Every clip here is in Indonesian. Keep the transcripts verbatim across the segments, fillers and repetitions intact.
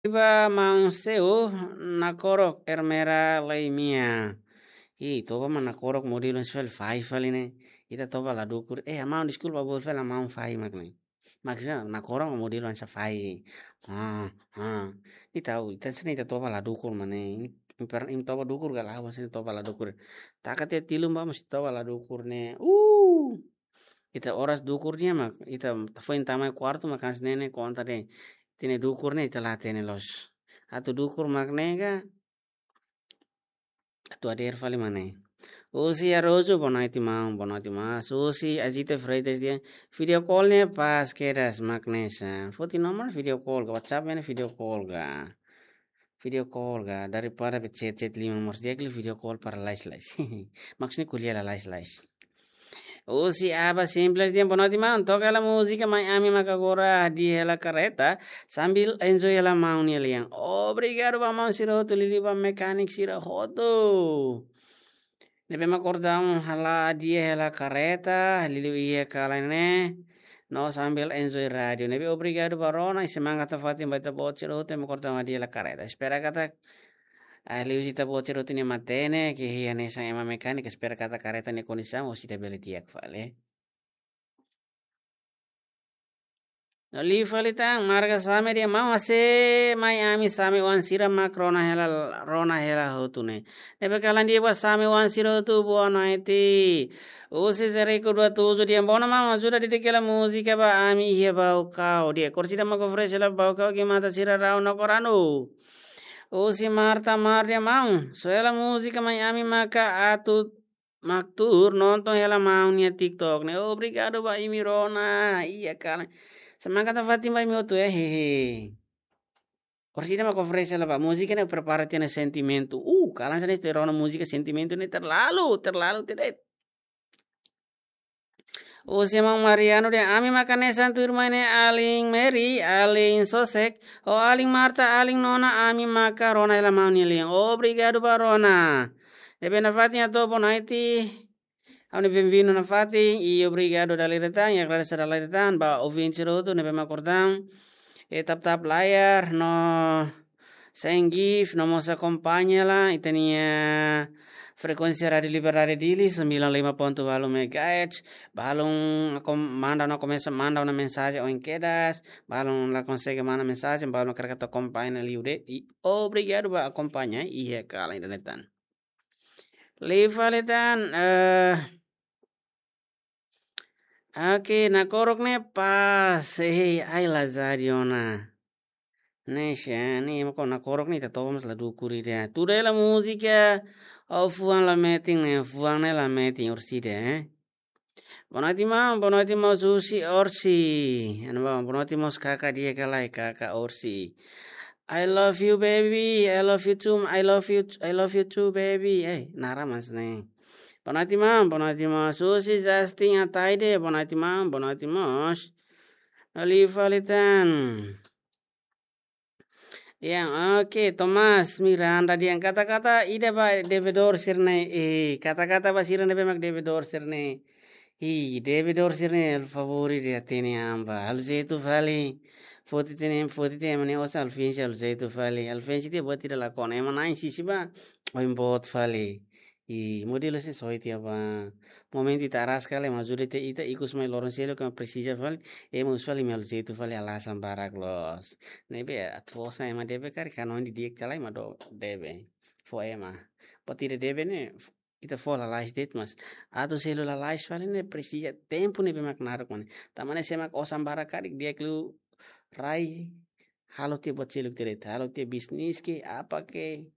Iba mang seu nakorok ermera laimia. I toba man nakorok modelo svel fai faline. Ita toba la dukur. Eh amount di school babol fel amount fai magne. Maksudnya nakorok modelo ansa fai. Ah, ah. Ita tahu, ita sini ita toba la dukur mane. Imper im toba dukur gala awas ini toba la dukur. Takate tilum ba mesti toba la dukur ne. Uh. Ita oras dukurnya mak ita foi tamai quarto makas nene konta de. Tine dukur ne ita latene los. Atu dukur magnega atu ader fali mane. Usi arojo bonaiti mau bonaiti mas. Usi ajite freites dia video call ne pas keras magnesa. Foti nomor video call ga WhatsApp ne video call ga. Video call ga daripada pe chat chat lima nomor dia ke video call para lais lais. Maksudnya kuliah la lais lais. Usi aba simples dia bonoti mau toca la música Miami Macagora di la carreta sambil enjoy la mau ni liang. Obrigado ba mau siro tu lili ba mechanic siro hoto. Nebe macordam hala dia la carreta lili iya kalane. No sambil enjoy radio. Nebe obrigado ba Rona semangat fatim baita bot siro hoto macordam dia la carreta. Espera kata ahli usita bocer rutine matene che hiane sang ema meccanica spera kata careta ne condiziamo si debele tiak vale. No li falitang marga same dia mau ase mai ami same wan sira makrona hela rona hela hotune. Nebe kalan dia ba same wan sira tu buona iti. Usi zere ko dua tujuh dia bona mama sudah didikela musika ba ami hia bau kau dia korsida mako fresh la bau kau ki mata sira rau no korano. Usi Marta Maria mau, soela música Miami maka atu maktur nonton hela mau nia TikTok ne obrigado ba Imirona iya kala semangat Fatima mi otu eh hehe Orsita ma ofrece la ba música ne prepara tiene sentimento uh kala sana este rona música sentimento ne terlalu terlalu tidak o Simão Mariano de Ami Macanesa turmane aling Mary aling Sosek o aling Marta aling Nona Ami Macarona ela mauniling obrigado barona debe na fati a topo naiti Auni bem-vindo na fati e obrigado da liretan e agradecer a liretan ba ouvinte roto nebe macordam e tap tap layar no sem gif no nos acompanha lá e tinha frequência rádio liberare dili sembilan puluh lima koma satu megahertz balong ako manda na começa manda una mensagem ou enquedas balong la consegue manda mensagem balong carga to acompanha liude e obrigado ba acompanhar e é cala internetan livaletan eh Oke, na korok ne pas eh ai lazariona Nesha, ni mako na korok ni tatoba mas la dukuri dia. Tude la musica au fuan la meeting ne fuan ne la meeting orside eh. Bonati ma, bonati ma susi orsi. Ano ba, bonati mo kaka dia kalai kaka orsi. I love you baby, I love you too, I love you, I love you too baby. Eh, nara mas ne. Bonati ma, bonati ma susi Justin ataide, bonati ma, bonati mos. Alifalitan. Yang oke Thomas Miranda yang kata-kata ida ba devedor sirne eh kata-kata ba sirne be mak devedor sirne i devedor sirne al favori di atene amba al zetu fali foti tene foti tene mane osa al finsi al zetu fali al finsi te boti la kone mana in sisi ba o in bot fali i modelo se soiti ba momenti taras kale mazuri te ita ikus mai loron selo kama precisa fali e mo fali me al zetu fali alasan barak los nebe at fosa ema debe kari kanon di diek kalai ma do debe fo ema poti de debe ne ita fo la lais det mas ato selo la lais fali ne precisa tempo ne be mak narak mane tamane semak osam barak kari diek lu rai halo te bot selo teret halo te bisnis ke apa ke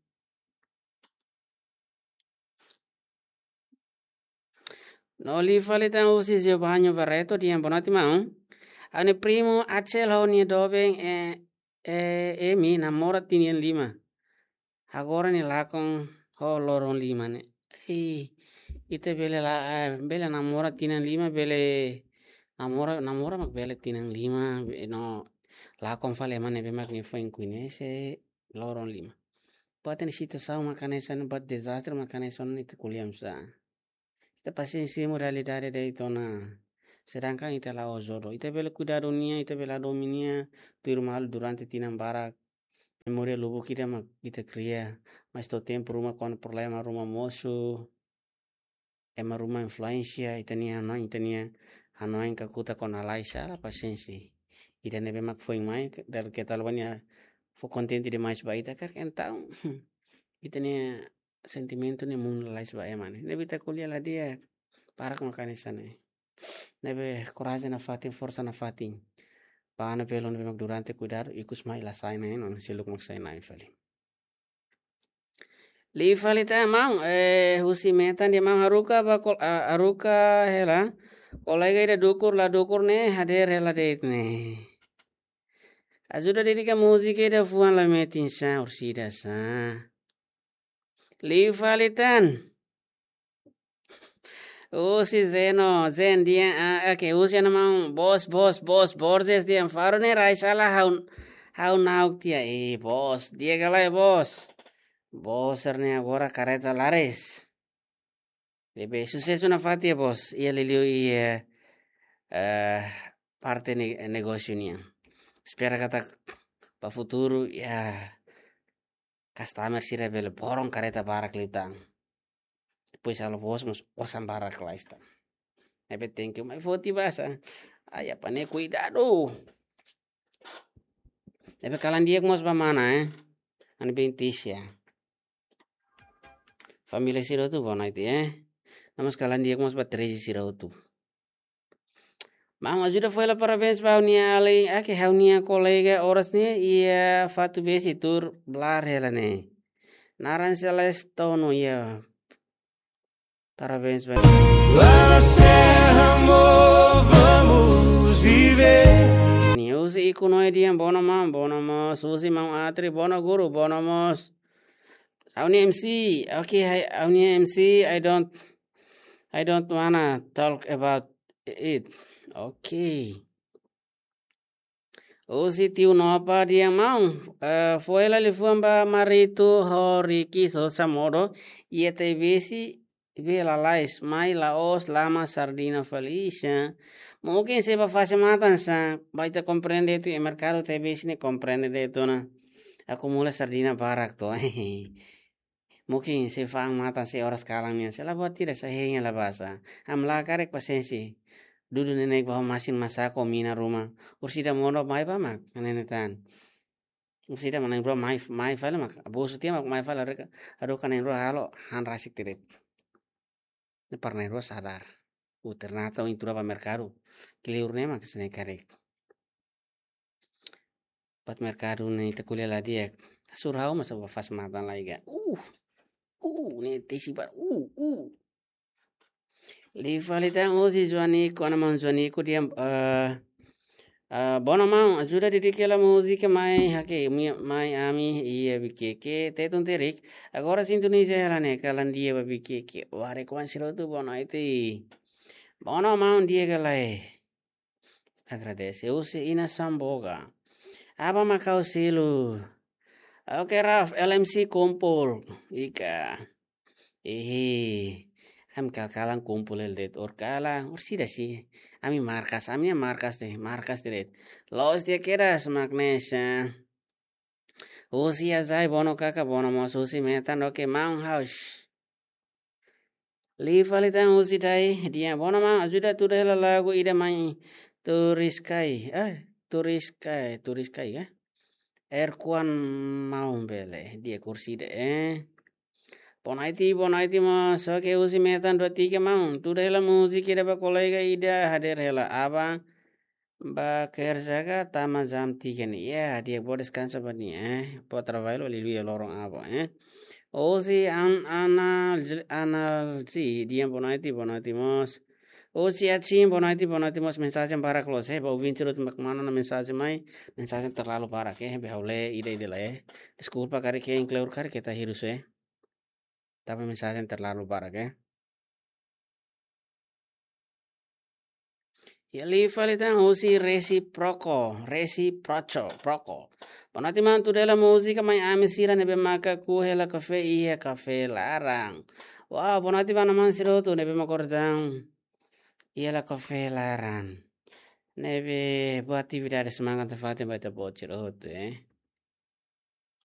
no li fali tan usi zio banyo vareto di ambonati mau ane primo acel ho ni dobe e e e mi namora tinien lima agora ni lakon ho loron lima ne i ite bele la eh, bele namora tinien lima bele namora namora mak bele tinien lima be- no lakon fale mane be mak ni fo in kuinese loron lima Baten sito sau makanesan bat desastre makanesan itu kuliam sa ita pasensimu realidade de itona sedangkan ita la ozoro ita bele cuidado nia ita bela dominia tu irmal durante tinam barak memori lubu kita mak kita kria mas to tempo rumah kon problema rumah mosu ema rumah influencia itania no itania hanoi kakuta kon alai sala pasensi ita nebe mak foi mai dal que tal banya fo contente de mais baita kar então itania sentimento ne mun lais ba emane nebe ta kulia la dia para con kanisane nebe coragem na fatin força na fatin paana pelo nebe mak durante cuidar ikus mai la saina non siluk mak saina infali li falita mang eh husi metan dia mang haruka ba kol aruka hela kolega ida dukur la dukur ne hader hela det ne ajuda dedika musik ida fuan la metin sa ursida sa li falitan usi zeno zen dia ake usi na mang bos bos bos borges dia faro ne raisala haun haun nauk tia eh bos dia galai bos bos erne agora careta lares debe sucesso na fatia bos ia liliu ia uh, parte ne negócio nia espera kata pa futuro ya customer sira bele borong careta barak litang depois alo bos mus osan barak laista ebe thank you my foti basa aya pane cuidado ebe kalan dia mos ba mana eh ani bentisia família sira tu bona itu eh namas kalan dia mos ba treze sira tu Mang ajuda foi lá parabéns para unia ali aqui reunia colega horas ne ia fatu besi tur blar hela ne naran celeste no ia parabéns para Lá na serra, amor, vamos viver. ni usi iku no dia bono mam bono mos usi mam atri bono guru bono mos Auni M C okay Auni M C I don't I don't wanna talk about it okay Usi tiu no apa dia mau uh, foi lá lefamba marito horiki so samoro iete besi vela lais mai laos lama sardina felicia mungkin seba fase matan sa baita comprende tu e mercado te besi ne comprende de tu na acumula sardina barak to mungkin se fang matan se horas kalang ni se la buat tidak sahihnya la basa amla karek pasensi Dudu nenek bawa masin masako mina rumah. Ursida mono mai pa mak nenetan. Ursida mana bro mai mai fala mak. Abu setia mak mai fala reka. Aduh kan ro halo han rasik tirip. Ne parna ro sadar. U ternyata intura pa mercado. Kiliurne mak sene karek. Pat mercado ne te kuliah la dia. Surau masa ba fas matan lagi ga. Uh. Uh ne tesi ba. Uh uh. Li falita osi zwani kona man zwani ko dia uh, uh, bona man ajuda didikela música mai hake mai ami ia bikeke tetun terik agora sintonise ela ne kalan dia bikeke ware kwan siro tu bona ite bona man dia galai agradece usi ina samboga apa makau silu oke Raf L M C kumpul ika eh Am kalkalan kumpul el det or kala or sida si ami markas ami markas de markas de det los dia keras magnesia usi azai bono kaka bono mos usi metan oke mount house li falitan usi dai dia bono ma ajuda tu dela lagu ida mai turiskai eh turiskai turiskai eh erkuan mau bele dia kursi de eh Bonaiti bonaiti ma so ke usi metan dua tiga mau tu dela musik ida ba kolega ida hadir hela aba ba kerjaga tama jam tiga ni ya dia bodes kansa bani eh po trabalho lilu ya lorong aba eh usi an anal anal si dia bonaiti bonaiti mos usi acim bonaiti bonaiti mos mensagem para close eh ba vincerut mak mana na mensagem mai mensagem terlalu para ke behaule ida ida lah eh desculpa kari ke incluir kari kita hirus eh tapi misalnya terlalu barak ya. Ya liva litan usi reciproco, reciproco, proco. Panati man tu dela musika mai amisira nebe maka ku hela kafe iya kafe larang. Wah, panati man man siro tu nebe makordang iya la kafe larang. Nebe buat aktivitas semangat tefatin baita bocor tu eh.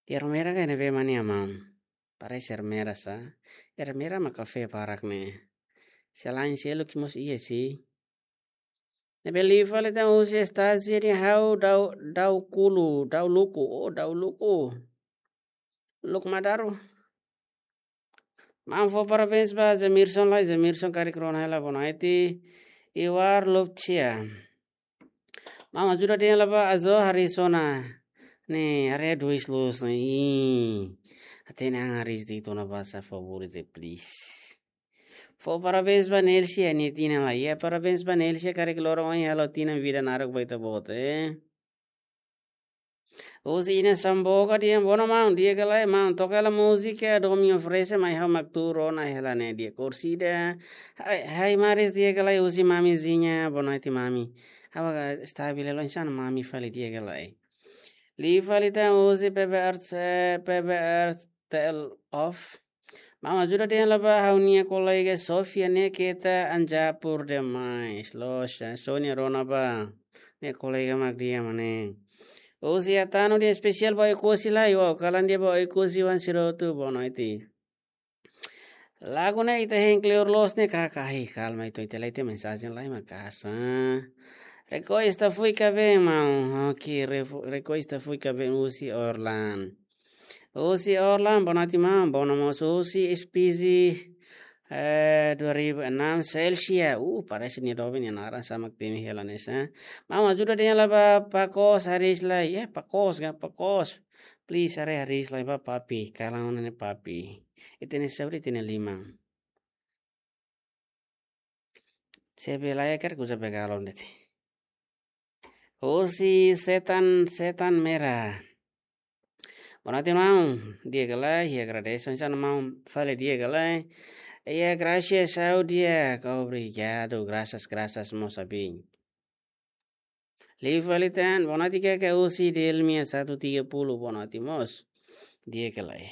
Di armera ka neve mani amam. Pare sermera sa. Armera ma cafe parak ne. Selain selo kimos iya sih. Nebe liva le ta usi stasi ni hau dau dau kulu, dau luku. Oh, dau luku. Luk madaru. Mam fo parabéns ba Jamirson lai Jamirson कार्यक्रम है ला बनाई थी इवार लोपचिया mam ajuda dia laba azo harisona ne are dois los ne atena haris di tona basa favorite please fo parabéns ba Nelsia ni tina la ya parabéns ba Nelsia कार्यक्रम oi halo tina vida narak baita bote Usi samboga dia bona mau dia galai mau tokala musika domi ofrece mai ha makturo na hela ne dia kursi da hai hai maris dia galai usi mami zinya bona ti mami hawa stabile lo insan mami fali dia galai li fali ta usi pebe art pebe art tel off mama juda dia laba haunia kolai ge Sofia ne kita anjapur de mais lo sonia rona ba ne kolai ga mag dia mane Usi atano dia spesial boy kosi lah yo kalan dia boy kosi wan siro tu bono iti. Lagu na ita heng clear los ne kakahi kalma ito ita laite mensaje lai makasa. Requesta fui cabe mau. Ok, requesta fui cabe usi Orlan. Usi Orlan bonati mau bono mo usi spisi Eh, dua ribu enam Celsius. Uh, parece ni Robin yang arah sama tini helanesa. Mama sudah dia laba pakos haris lah. Ya, pakos ga pakos. Please are haris lah ba papi. Kalau nene papi. Itu ni sabri itu ni lima. Saya belaya ker kusa begalon dete. Usi setan setan merah. Bonati mau dia galai ya gradation sana mau fale dia galai. Ya, gracias, Audia. Obrigado. Gracias, gracias, Mosabin. Livalitan, bonati ka ka usi del mia satu tiga puluh bonati mos. Dia kelai.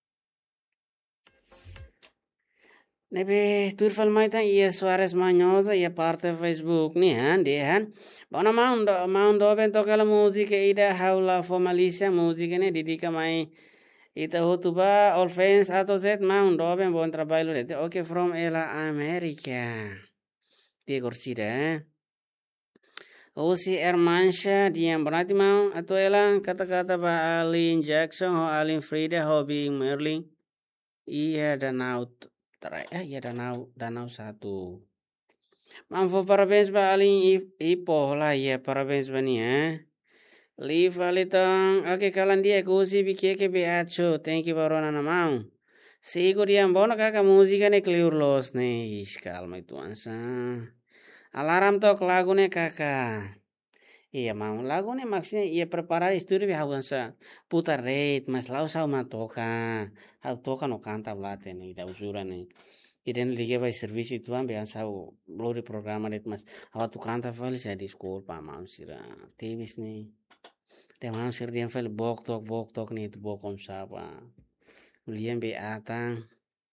Nebe turfal maita iya Suarez Manyosa iya parte Facebook ni han dia han. Bona maundo maundo bento kala musika ida haula formalicia musika ne didika mai Ita hutuba all fans atau Z mau doben bon trabalho dete. Okay, from ela America. Dia kursida. Usi Ermansha dia berarti mau atau ela kata-kata ba Alin Jackson ho Alin Frida ho Bing Merlin. Iya danau terai. Eh iya danau danau satu. Mampu parabéns ba Alin Ipo lah iya parabéns ba ni eh. Leave alitang oke kalan dia kusi bikie ke beacho thank you barona namau sigo dia bona kaka musika ne clear los ne ish calma itu ansa alarm tok lagu ne kaka iya mau lagu ne maksudnya iya preparar estúdio bi hawansa putar rate mas lau sau ma toca hau toca no canta blate ne ida usura ne Iden liga vai serviço itu am bean sau blori programa det mas hau tu canta fali sa disculpa mam sira tibis ne Dia mau sir dia fel bok tok bok tok nih itu bokom sapa. Liam be atang.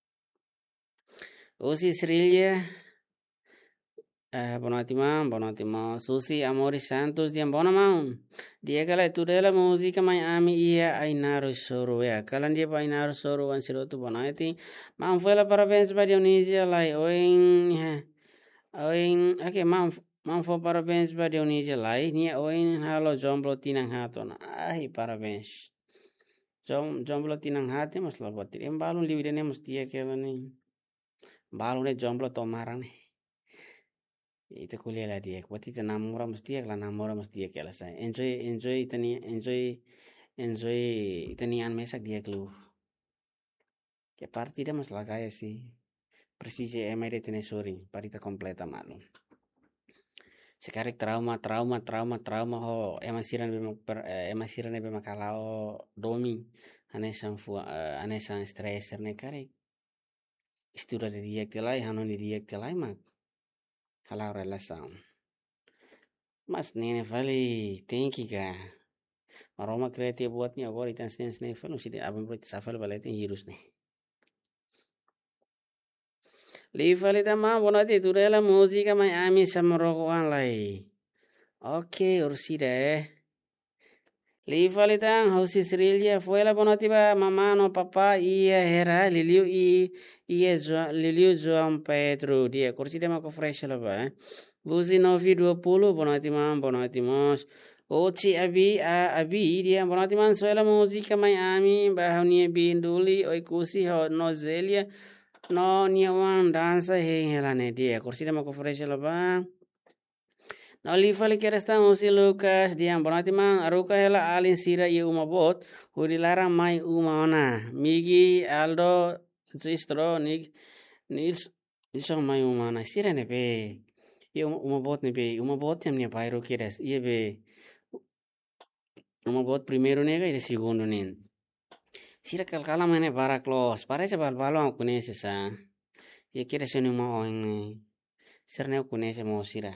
Usi Srilia. Eh bonati mam, bonati mam. Susi Amori Santos dia bona mau. Dia kala itu dela musika mai ami iya Ainaro Soro ya. Kalan dia pa Ainaro Soro wan siro tu bonati. Mam fela parabéns ba Dionísia lai oing. Oing, oke mam Mam fo parabéns ba Dionísia lai ni oin halo jomblo tinang hatona. Ai parabéns. Jom jomblo tinang hati mas laboti. Em balun liwidene mas dia kela ni. Balun ne jomblo tomarang ni. Itu kuliah lah dia. Buat itu namora mas dia kela namora mas dia kela saya. Enjoy enjoy itani enjoy enjoy itani an mesak dia kelu. Que partida mas lagaya sih. Precise emere tene sori. Parita completa malum. Sekarang trauma trauma trauma trauma ho emasiran bema emasiran bema kalao domi anesan fu anesan stresser ne kare istura de diek telai hano ni diek telai mak halau relação mas nene vale tem que ga aroma kreatif buatnya agora itan sen sen falo sidi abang bro safal balete hirus ne Livali tama bonati turela musika mai ami samrokoan lai. Oke, ursida eh. Livalitang hausi srilia fuela bonotiba mama no papa ia hera liliu i ia zua liliu zuam Pedro dia kursi tema ko fresh lah ba buzi novi dua puluh bonoti mam bonoti mos oci abi a abi dia bonoti man suela musika mai ami bahaunia binduli oi kusi ho no zelia no niawan dansa he helane dia kursi tema ko fresh lah ba no lifali keresta musi Lukas diam bonati mang aruka hela alin sira ye uma bot hudilarang mai uma ona migi Aldo Zistro nig nils isong mai uma na sira ne be ye uma bot ne be uma bot tem ne pairo keres ye be uma bot primero nega y de segundo nin sira kalkala mane para close parece bal balong kunese sa ye keres ne uma oing serne kunese mo sira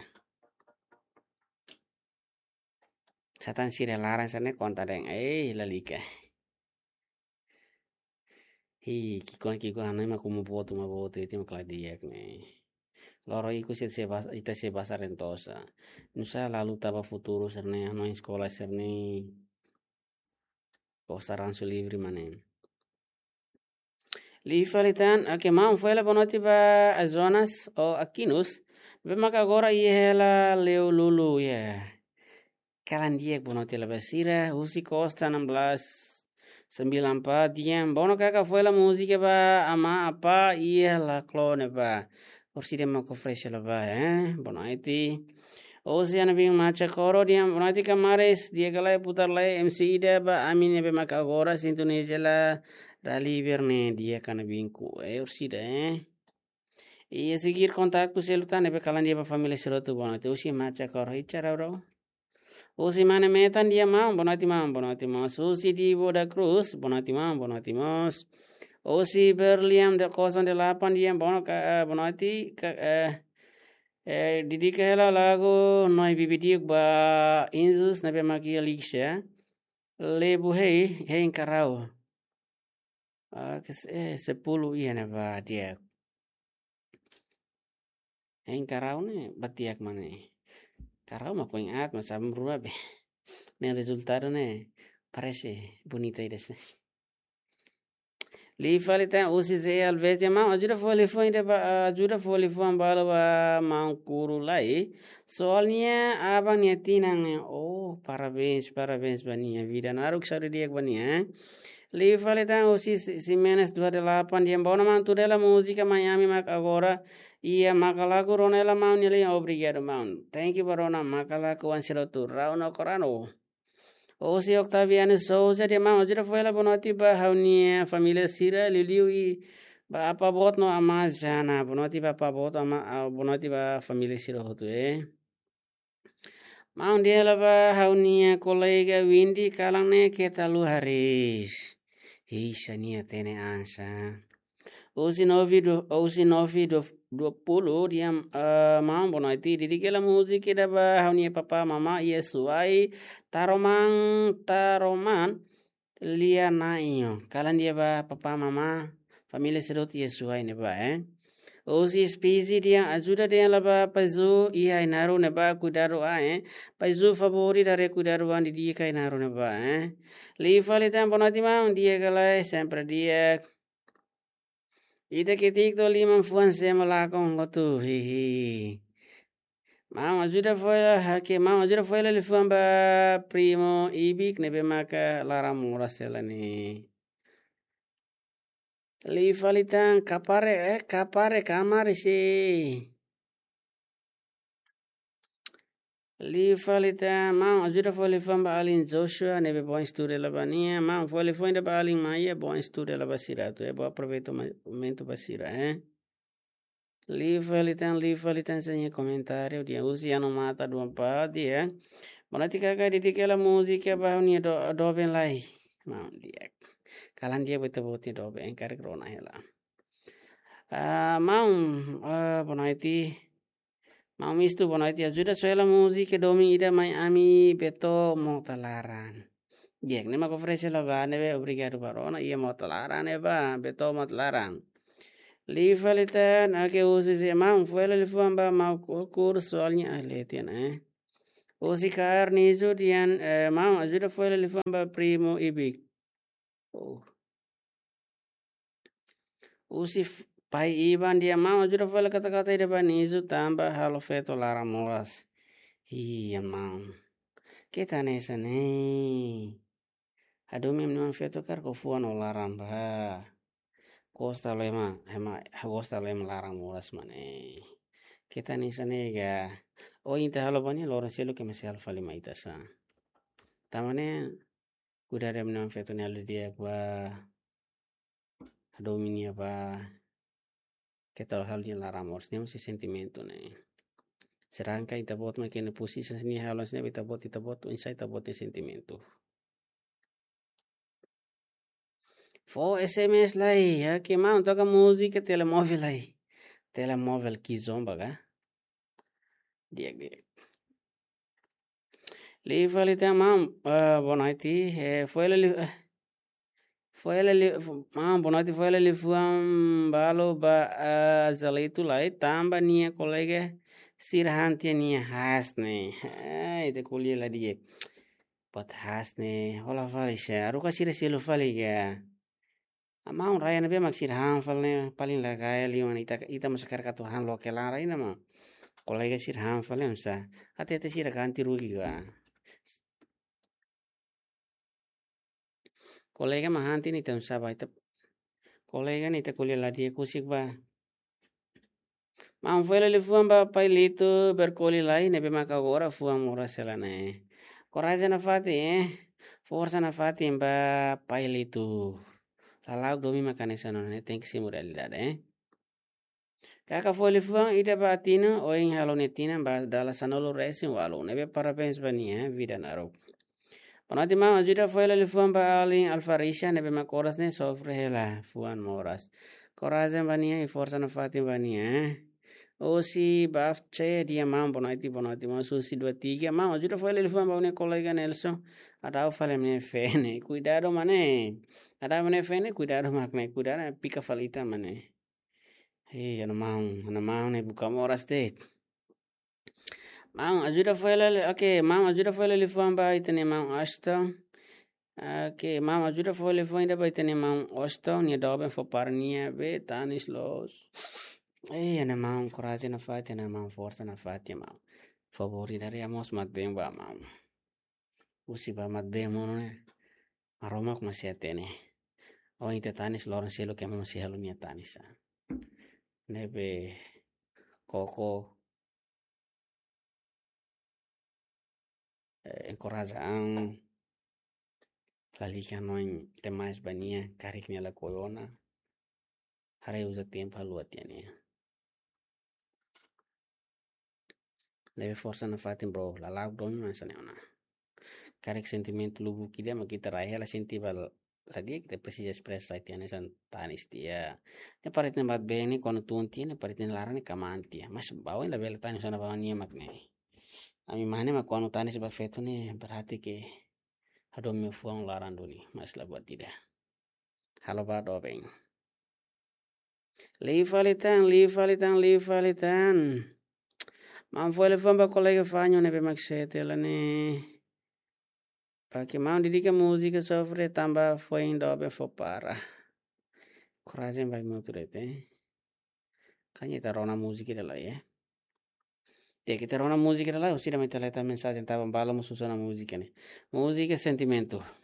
Satan sira larang sana konta deng eh lalika. Hi kikuan kikuan anai ma kumu botu ma botu itu ma kladiak ne. Loro iku sit se bas ita se basa rentosa. Nusa lalu taba futuro serne ano in sekolah serne. Posta ransu livre manen. Li falitan ake mam fuela bonoti ba azonas o akinus. Be maka agora iela leo lulu ya. Yeah. Kalan dia bonoti la basira usi costa enam belas sembilan empat diam bono kaka fue la música ba ama apa iya la clone ba por si demo ko fresh la ba eh bono iti osi ana bing macha coro diam bono iti kamares dia galai putar lai M C ida ba amine be maka agora sintonia la rally verne dia kana bingku eh ursi da eh iya seguir contacto selutan be kalan dia ba familia serotu bono iti usi macha coro ichara bro Usi mane metan dia mam bonati mam bonati mos usi di boda cruz bonati mam bonati mos usi berliam de kosan de lapan dia bono ka bonati ka eh didi kela lagu noi bibidiuk ba inzus nabe maki aliksha lebu hei hei karau ah kes eh sepuluh iya na ba dia hei karau ne batiak mane Caramba, mah ingat masa merua be. Ne resultado ne parece bonito esse. Li falita usi se alvez de mão ajuda foi foi de ajuda foi foi ambalo ba mão kuru lai. Soalnya abang nyetinang ne. Oh, parabéns, parabéns bania vida naruk saru dia bania. Li falita usi Simenes dua delapan dia bona man tu dela música Miami mak agora Iya makalaku ronela mau nili obrigado mau. Thank you barona makalaku ansiro tu rauno korano. Osi Octaviano Souza dia mau jira foi la bonoti ba haunia família sira liliu i ba apa bot no amazana bonoti ba apa bot ama bonoti ba família sira hotu eh. Mau dia la ba haunia kolega Windy kalangne ketalu haris. Isania tene ansa. Osi novi do osi novi do dua puluh dia uh, mau bonoti didi kela musik da ba haunia papa mama yesuai taromang taroman lia naio kalan dia ba papa mama família serot yesuai ne ba eh osi spezi dia ajuda dia la ba paizu ia inaru ne ba kudaru a eh paizu favori dare kudaru an di kai naru ne ba eh li falita bonoti mau dia kala sempre dia Ida ketik to lima fuan se malakong gotu hihi. Mau ajuda foi hake mau ajuda foi le fuan ba primo ibik nebe maka lara mura selani. Li falitan kapare eh kapare kamar si. Li falita mau ajuda foi le fuan ba alin Joshua nebe bom studio labania mau foi le fuan da ba alin maia bom studio labasira tu é bom aproveitamento basira eh. Li falitan li falitan sem comentário dia usia no mata do apa dia. Monati kakak didik la musik ya bah ni do do ben lai. Mau dia. Kalan dia betul-betul do ben kar krona hela. Ah mau ah bonaiti Mau mistu bonaiti ajuda suela musik domi ida mai ami beto motalaran. Jek ne mako frese la ba ne obrigado barona ia motalaran e ba beto motalaran. Li falitan ake usi se mau fuela li fuamba mau kur soalnya ahletian eh. Usi kaar nisu tian eh, mau ajuda foile li famba primo ibi. Oh. Usi f- pai iban dia mau ajuda foile kata-kata ida ba nisu tamba halo feto lara moras. Iya mau. Kita nesa ne. Adomi mniman feto kar ko fuan o laram ba. Costa lema hema costa lema larang moras mane. Kita nesa nega. O inta halo bani lora selo que me halo fali maitasa. Tamane kuda ada mniman feto ne alu dia ba. Adomi ba. Kita halo dia larang moras ne si sentimento ne. Serangka ita bot ma kene posisi sini halo sini ita bot ita bot inside ita bot sentimento. Fo S M S lai ya que mau toca música telemóvel aí. Telemóvel que zomba ga. Dia dia. Li fali ta mam bonaiti foi ele foi ele mam bonaiti foi ele fuam balo ba zalaitu lai tamba nia kolega sirhantia nia hasne. Ai te kulia la dia. Pat hasne hola fali sha aruka sira silo fali ga. Amang raya nabe maksir hang falne paling la kaya liman ita ita masakar katu hang lo kelara ina ma kolega sir hang falne msa ate ate sir ganti rugi ga kolega ma hanti ni tam sa ba ita kolega ni ita kulia la dia kusik ba mang fuela le fuam ba pailito berkoli lai nebe maka ora fuam ora selane koraja na fati eh forza na fati ba pailito lalau domi makanesa nonne thank you modalidade eh Kaka foi fuang ida batina oing halo netina ba dala sanolo racing walo nebe parabéns bani eh vida naro. Panati ma ajuda foi le fuang ba alin alfarisha nebe ma koras ne sofre hela fuan moras. Korazen bani eh forza na fati bani eh. Osi baf che dia mam bonati bonati ma susi dua tiga ma ajuda foi le fuang ba une colega Nelson adau fale mne fene cuidado mane. Ada mne fene cuidado makne cuidado pica falita mane. Hei, ana mau, ana mau ne buka moras te. Mau ajuda fuela le, okay, mau ajuda fuela le fuamba itene mau asta. Okay, mau ajuda fuela le fuenda ba itene mau asta, ni doben fo parnia be tanis los. Hei, ana mau coragem na fati, ana mau força na fati, mau. Favoritariamos mat bem ba mau. Usi ba mat bem mono ne. Aroma kuma siatene. O inte tanis loran selo que mau si halu nia tanisa. Nebe koko eh, encoraja ang lalika noin temais bania karik la corona hare usa tempo luat yani nebe força na fatin bro la lockdown man sana ona karik sentimento lubu kide ma kita rahe la sentiva la dia kita precisa expressa tiane san tanis dia ne parit ne bat bene kono tunti ne parit ne larane kamanti mas bawa la bela tani sana bawa nia makne ami mane ma kono tanis ba fetu ne berarti ke Hado mi fuang laran duni mas la buat tidak. Halo ba dobeng. Livalitan, livalitan, livalitan. Mam fuele famba kolega fanyo ne be maksete la ne. Pake mam didika musika sofre tamba fueng dobe fo para. Korazen bai moturete. Kanya ita rona musika dala ya. Dia kita rona musika dala usira metaleta mensagem taba bala mususana musika ne. Musika sentimento.